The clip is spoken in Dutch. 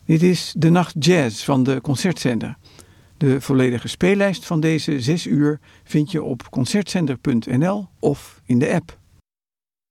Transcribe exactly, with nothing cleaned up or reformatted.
Dit is De Nacht Jazz van de Concertzender. De volledige speellijst van deze zes uur vind je op concertzender punt n l of in de app.